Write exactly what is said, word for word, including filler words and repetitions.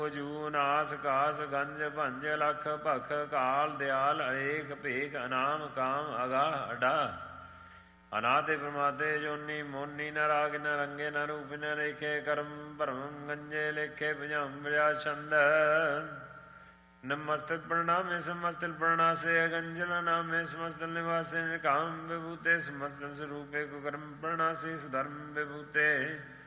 ਜੂ ਨਾਸ ਕਾਸ ਗੰਜ ਭੰਜ ਲਖ ਭਖ ਕਾਲ ਦਿਆਲ ਅਰੇਕ ਭੇਖ ਅਨਾਮ ਕਾਮ ਅਗਾਹ ਅਡਾ ਅਨਾਤੇ ਪ੍ਰਮਾਤੇ ਜੋਨੀ ਮੋਨੀ ਨ ਰਾਗ ਨ ਰੰਗੇ ਨ ਰੂਪ ਨ ਰੇਖੇ ਕਰਮ ਭਰਮ ਗੰਜੇ ਲੇਖੇ ਭਜੰਬਰਿਆ ਛੰਦ ਨਮਸਤਿਤ ਪ੍ਰਣਾਮੇ ਸਮਸਤਿਲ ਪ੍ਰਣਾਸੇ ਅਗੰਜਲ ਨਾਮੇ ਸਮਸਤਿਲ ਨਿਵਾਸੇ ਕਾਮ ਵਿਭੂਤੇ ਸਮਸਤਿਲ ਸਰੂਪੇ ਕੁਕਰਮ ਪ੍ਰਣਾਸੇ ਸੁਧਰਮ ਵਿਭੂਤੇ